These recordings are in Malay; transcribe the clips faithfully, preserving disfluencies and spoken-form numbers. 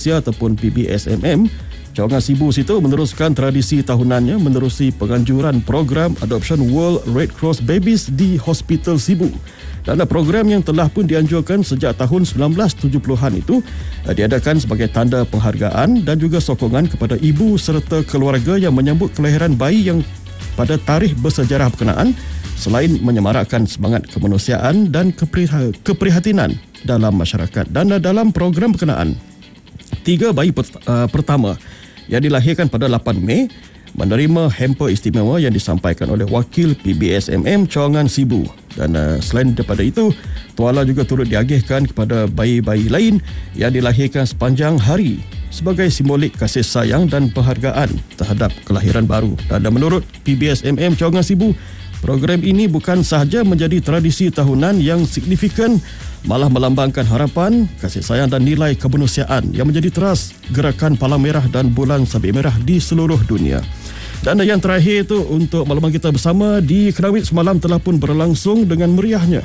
Malaysia ataupun P B S M M, Cawangan Sibu situ meneruskan tradisi tahunannya menerusi penganjuran program Adoption World Red Cross Babies di Hospital Sibu. Dan program yang telah pun dianjurkan sejak tahun sembilan belas tujuh puluhan itu diadakan sebagai tanda penghargaan dan juga sokongan kepada ibu serta keluarga yang menyambut kelahiran bayi yang pada tarikh bersejarah berkenaan, selain menyemarakkan semangat kemanusiaan dan keprihatinan dalam masyarakat. Dan dalam program berkenaan, tiga bayi pert- uh, pertama yang dilahirkan pada lapan Mei menerima hamper istimewa yang disampaikan oleh wakil P B S M M Cawangan Sibu. Dan uh, selain daripada itu, tuala juga turut diagihkan kepada bayi-bayi lain yang dilahirkan sepanjang hari sebagai simbolik kasih sayang dan penghargaan terhadap kelahiran baru. Dan menurut P B S M M Cawangan Sibu, program ini bukan sahaja menjadi tradisi tahunan yang signifikan, malah melambangkan harapan, kasih sayang dan nilai kemanusiaan yang menjadi teras gerakan Palang Merah dan Bulan Sabit Merah di seluruh dunia. Dan yang terakhir itu untuk makluman kita bersama, di Kenawit semalam telah pun berlangsung dengan meriahnya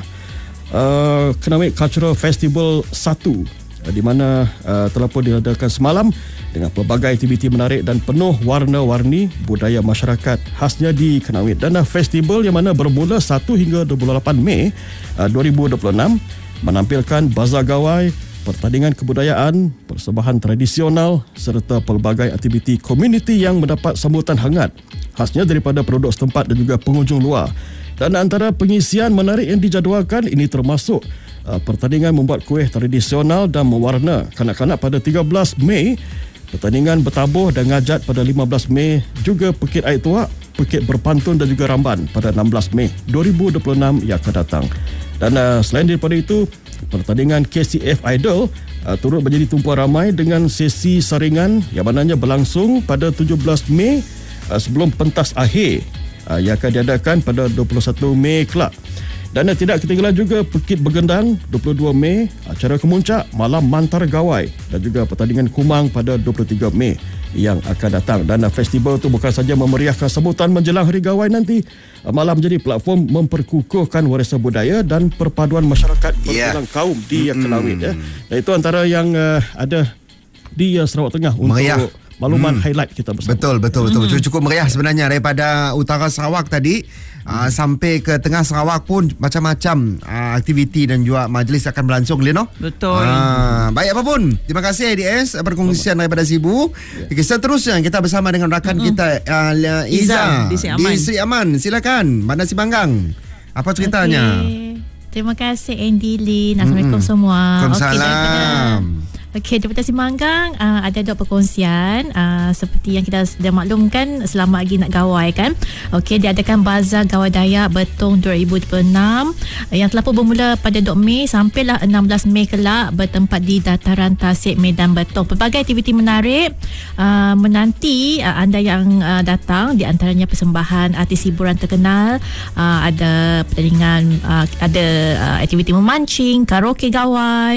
uh, Kenawit Cultural Festival satu, di mana uh, telah pun diadakan semalam dengan pelbagai aktiviti menarik dan penuh warna-warni budaya masyarakat khasnya di Kenawit. Dan uh, festival yang mana bermula satu hingga dua puluh lapan Mei uh, dua ribu dua puluh enam menampilkan bazar gawai, pertandingan kebudayaan, persembahan tradisional serta pelbagai aktiviti komuniti yang mendapat sambutan hangat khasnya daripada penduduk setempat dan juga pengunjung luar. Dan antara pengisian menarik yang dijadualkan ini termasuk uh, pertandingan membuat kuih tradisional dan mewarna kanak-kanak pada tiga belas Mei, pertandingan bertabuh dan ngajat pada lima belas Mei, juga pekit air tuak, pekit berpantun dan juga ramban pada enam belas Mei dua ribu dua puluh enam yang akan datang. Dan uh, selain daripada itu, pertandingan K C F Idol uh, turut menjadi tumpuan ramai dengan sesi saringan yang mananya berlangsung pada tujuh belas Mei uh, sebelum pentas akhir uh, yang akan diadakan pada dua puluh satu Mei kelak. Dan uh, tidak ketinggalan juga Pekit Bergendang dua puluh dua Mei, acara Kemuncak, Malam Mantar Gawai dan juga pertandingan Kumang pada dua puluh tiga Mei yang akan datang. Dan uh, festival itu bukan saja memeriahkan sambutan menjelang Hari Gawai nanti, uh, malah menjadi platform memperkukuhkan warisan budaya dan perpaduan masyarakat berbagai yeah. kaum di mm-hmm. Kenawit. Ya. Dan itu antara yang uh, ada di uh, Sarawak Tengah untuk Meriah. makluman hmm. highlight kita bersama. Betul, betul, betul. Hmm. Cukup meriah sebenarnya daripada utara Sarawak tadi hmm. uh, sampai ke tengah Sarawak pun macam-macam uh, aktiviti dan juga majlis akan berlangsung, Lino. Betul. Uh, baik apapun, terima kasih A D S perkongsian daripada Sibu. Yeah. Okay, seterusnya kita bersama dengan rakan hmm. kita uh, Iza, Iza di Sri Aman. Di Sri Aman. Silakan, Bandar Sibanggang. Apa ceritanya? Okay. Terima kasih Andy Lin. Assalamualaikum hmm. semua. Waalaikumsalam. Okay, Okey, daripada Sibanggang uh, ada dua perkongsian uh, seperti yang kita sudah maklumkan, selamat lagi nak gawai kan. Okey, diadakan Bazar Gawai Dayak Betong dua ribu dua puluh enam uh, yang telah pun bermula pada dua Mei sampailah enam belas Mei kelak, bertempat di Dataran Tasik Medan Betong. Pelbagai aktiviti menarik uh, menanti uh, anda yang uh, datang, di antaranya persembahan artis hiburan terkenal, uh, ada pertandingan, uh, ada uh, aktiviti memancing, karaoke gawai,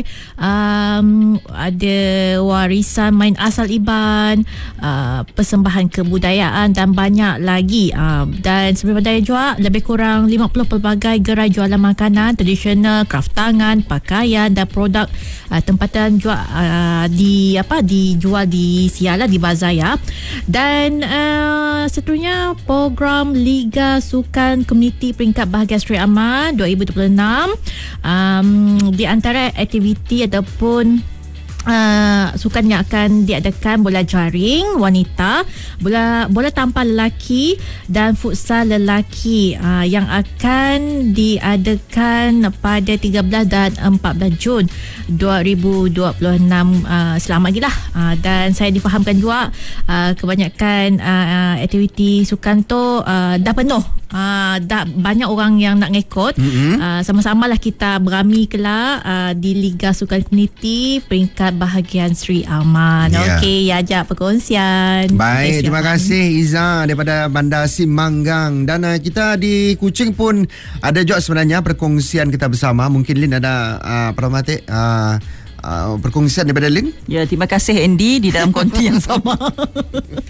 um, ada warisan main asal Iban, uh, persembahan kebudayaan dan banyak lagi. Uh, dan sebelum daya juga lebih kurang lima puluh pelbagai gerai jualan makanan tradisional, kraft tangan, pakaian dan produk uh, tempatan juga uh, di apa dijual di Siala di bazar ya. Dan uh, seterusnya program Liga Sukan Komuniti Peringkat Bahagian Sri Aman dua ribu dua puluh enam, um, di antara aktiviti ataupun Uh, sukan yang akan diadakan bola jaring wanita, bola bola tampar lelaki dan futsal lelaki uh, yang akan diadakan pada tiga belas dan empat belas Jun dua ribu dua puluh enam. Uh, selamat lagi lah. Uh, dan saya difahamkan juga uh, kebanyakan uh, aktiviti sukan tu uh, dah penuh. Uh, dah banyak orang yang nak ngikut. Mm-hmm. Uh, sama-samalah kita berami kelak uh, di Liga Sukan Komuniti Peringkat Bahagian Sri Aman. Yeah. Okey, ajak perkongsian. Baik, terima kasih Iza daripada Bandar Sibanggang. Dan uh, kita di Kuching pun ada juga sebenarnya perkongsian kita bersama. Mungkin Lin ada uh, Pramatik uh, uh, perkongsian daripada Lin. Ya, terima kasih Andy di dalam konti yang sama.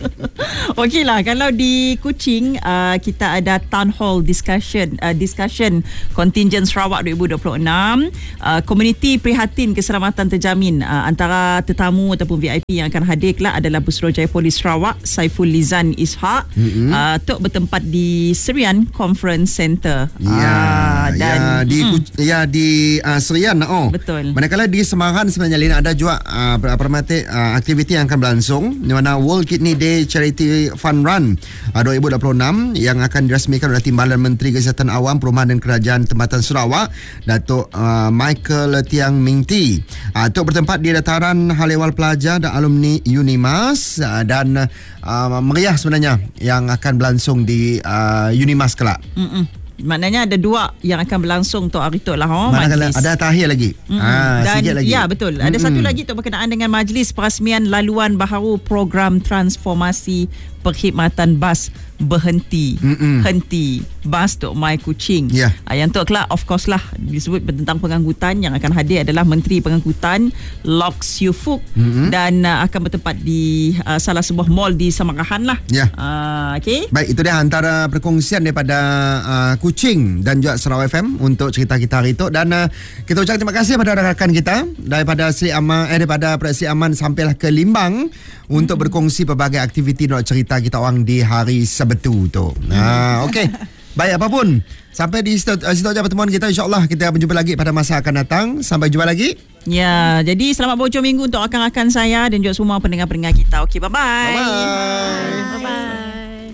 Okeylah, kalau di Kuching uh, kita ada town hall discussion uh, discussion contingent Sarawak dua ribu dua puluh enam. Uh, komuniti prihatin keselamatan terjamin. Uh, antara tetamu ataupun V I P yang akan hadir kelak adalah Busrojaya Polis Sarawak Saiful Lizan Ishak. Mm-hmm. Uh, Tok bertempat di Serian Conference Center. Ya, uh, dan ya di mm. ya di uh, Serian. Oh, betul. Manakala di Semarang sebenarnya Lina ada juga uh, permati uh, aktiviti yang akan berlangsung di mana World Kidney Day Charity Fun Run uh, dua ribu dua puluh enam yang akan dirasmikan oleh Timbalan Menteri Kesihatan Awam, Perumahan dan Kerajaan Tempatan Sarawak, Datuk uh, Michael Tiang Mingti. Uh, Tok bertempat di dataran Halewal Pelajar dan Alumni Unimas uh, dan uh, meriah sebenarnya yang akan berlangsung di uh, Unimas kelak. Mm-mm. Maknanya ada dua yang akan berlangsung Tok hari tu lah. Oh, majlis. Ada tahir lagi. Mm-hmm. Ha, dan sikit lagi. Ya, betul. Ada mm-hmm. satu lagi tu berkenaan dengan majlis perasmian laluan baharu program transformasi perkhidmatan bas berhenti Mm-mm. henti bas Tok Mai Kuching. Yeah. Uh, yang tu kelak of course lah disebut tentang pengangkutan. Yang akan hadir adalah Menteri Pengangkutan Lok Siu Fuk mm-hmm. dan uh, akan bertempat di uh, salah sebuah mall di Samarahan lah. Ya. Yeah. Uh, okay. Baik, itu dia antara perkongsian daripada uh, Kuching dan juga Sarawak F M untuk cerita kita hari itu. Dan uh, kita ucapkan terima kasih kepada rakan kita daripada Sri Aman eh, daripada Sri Aman sampailah ke Limbang mm-hmm. untuk berkongsi pelbagai aktiviti dan cerita kita orang di hari Sabtu tu. Ha, okey. Baik, apapun. Sampai di situ, situ aja pertemuan kita. InsyaAllah kita berjumpa lagi pada masa akan datang. Sampai jumpa lagi. Ya, jadi selamat berhujung minggu untuk rakan-rakan saya dan juga semua pendengar-pendengar kita. Okey, bye-bye. Bye-bye. Bye-bye.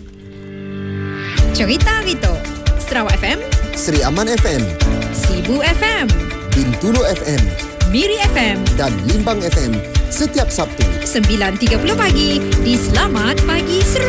Cerita Rito. Sarawak F M, Sri Aman F M, Sibu F M, Bintulu F M, Miri F M dan Limbang F M setiap Sabtu sembilan tiga puluh pagi di Selamat Pagi Sarawak.